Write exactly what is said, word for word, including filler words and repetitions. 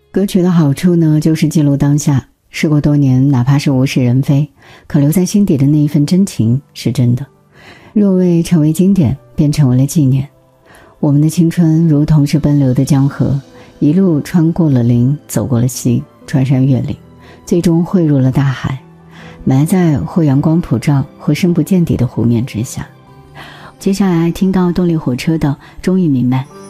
歌曲的好处呢，就是记录当下，事过多年，哪怕是物是人非，可留在心底的那一份真情是真的。若未成为经典，便成为了纪念。我们的青春如同是奔流的江河，一路穿过了林，走过了溪，穿山越岭，最终汇入了大海，埋在或阳光普照或深不见底的湖面之下。接下来听到动力火车的终于明白。